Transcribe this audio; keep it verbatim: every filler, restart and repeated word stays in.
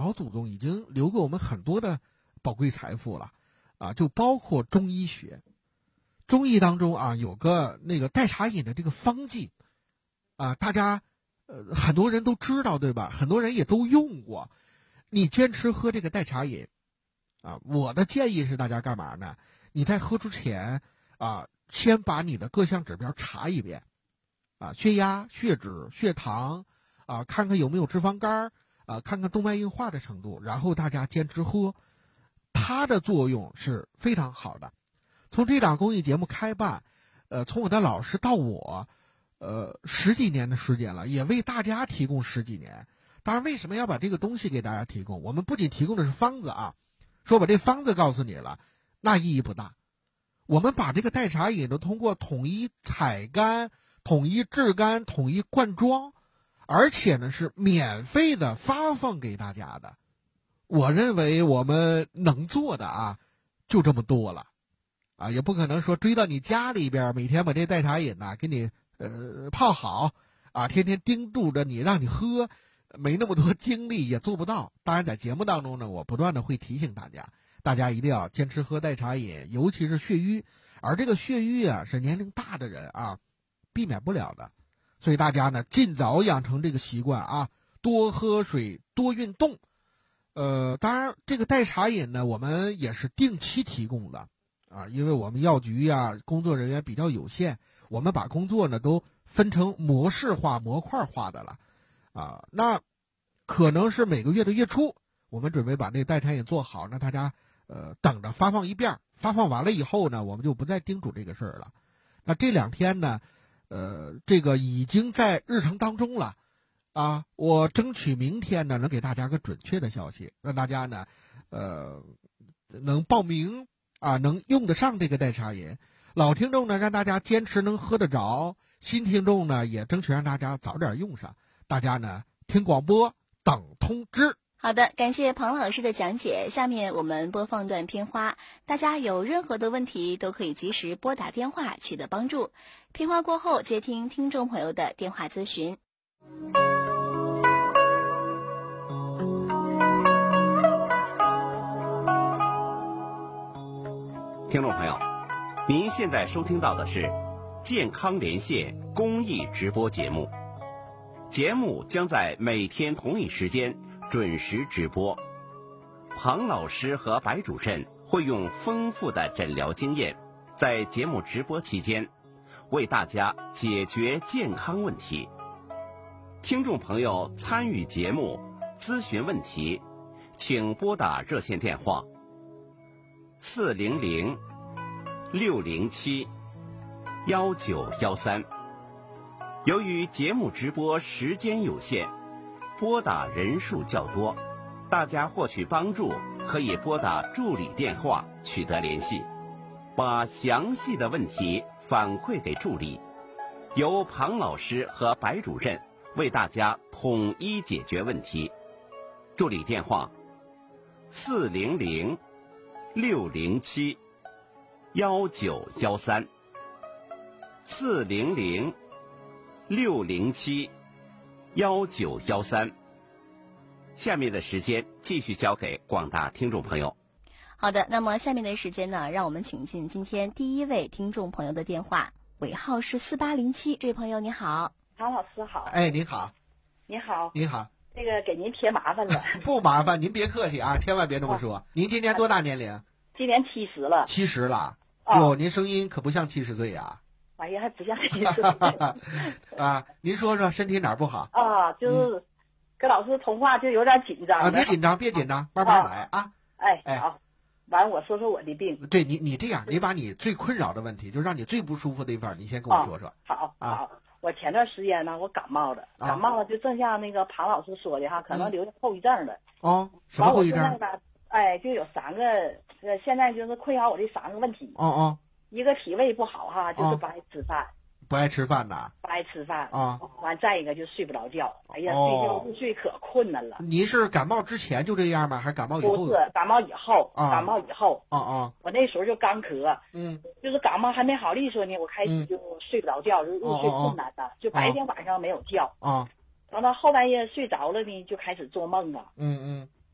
老祖宗已经留给我们很多的宝贵财富了，啊，就包括中医学。中医当中啊，有个那个代茶饮的这个方剂，啊，大家呃很多人都知道，对吧？很多人也都用过。你坚持喝这个代茶饮，啊，我的建议是大家干嘛呢？你在喝之前啊，先把你的各项指标查一遍，啊，血压、血脂、血糖，啊，看看有没有脂肪肝，啊，看看动脉硬化的程度，然后大家坚持喝，它的作用是非常好的。从这档公益节目开办，呃，从我的老师到我，呃，十几年的时间了，也为大家提供十几年。当然，为什么要把这个东西给大家提供？我们不仅提供的是方子啊，说把这方子告诉你了，那意义不大。我们把这个代茶饮都通过统一采干、统一制干、统一灌装，而且呢是免费的发放给大家的。我认为我们能做的啊，就这么多了。啊，也不可能说追到你家里边，每天把这代茶饮呐给你呃泡好，啊，天天叮嘱着你让你喝，没那么多精力也做不到。当然，在节目当中呢，我不断的会提醒大家，大家一定要坚持喝代茶饮，尤其是血瘀，而这个血瘀啊是年龄大的人啊避免不了的，所以大家呢尽早养成这个习惯啊，多喝水，多运动。呃，当然这个代茶饮呢，我们也是定期提供的。啊，因为我们药局呀、啊、工作人员比较有限，我们把工作呢都分成模式化、模块化的了，啊，那可能是每个月的月初，我们准备把那代茶饮做好，那大家呃等着发放一遍，发放完了以后呢，我们就不再叮嘱这个事儿了。那这两天呢，呃，这个已经在日程当中了，啊，我争取明天呢能给大家个准确的消息，让大家呢，呃，能报名。啊，能用得上这个代茶饮，老听众呢让大家坚持能喝得着，新听众呢也争取让大家早点用上。大家呢听广播等通知。 好的，感谢庞老师的讲解。下面我们播放段片花，大家有任何的问题都可以及时拨打电话取得帮助。片花过后接听听众朋友的电话咨询。 听众朋友，您现在收听到的是健康连线公益直播节目，节目将在每天同一时间准时直播。庞老师和白主任会用丰富的诊疗经验，在节目直播期间为大家解决健康问题。听众朋友参与节目咨询问题，请拨打热线电话四零零六零七幺九幺三。由于节目直播时间有限，拨打人数较多，大家获取帮助可以拨打助理电话取得联系，把详细的问题反馈给助理，由庞老师和白主任为大家统一解决问题。助理电话四零零六零七幺九幺三，四零零六零七幺九幺三。下面的时间继续交给广大听众朋友。 好的，那么下面的时间呢，让我们请进今天第一位听众朋友的电话，尾号是四八零七。这位朋友你好。 庞老师好。 哎，您好。 你好。 您好。 这个给您添麻烦了。 不麻烦，您别客气啊，千万别这么说。哦、您今年多大年龄？ 今年七十了。 七十了。哟、哦，您声音可不像七十岁呀。 哎呀，还不像七十岁。 啊，您说说身体哪儿不好？ 啊，就是跟老师通话就有点紧张。 啊，别紧张，别紧张，慢慢来啊。 哎哎，好。完，我说说我的病。 对你，你这样，你把你最困扰的问题，就让你最不舒服的地方，你先跟我说说。 哦、好， 啊、 好。我前段时间呢，我感冒了，感冒了就正像那个庞老师说的哈，可能留下后遗症了。 哦，什么后遗症？ 呢，哎，就有三个，呃，现在就是困扰我这三个问题。 哦哦。 一个脾胃不好哈，就是不爱吃饭。 不爱吃饭呐？ 不爱吃饭啊。 完，再一个就睡不着觉。哎呀，睡觉不睡可困难了。 你是感冒之前就这样吗？还是感冒以后？ 不是，感冒以后。 啊。 感冒以后。 啊啊。 我那时候就干咳。 嗯。 就是感冒还没好利索呢，我开始就睡不着觉，就入睡困难了，就白天晚上没有觉。 啊。 等到后半夜睡着了呢，就开始做梦啊。 嗯嗯。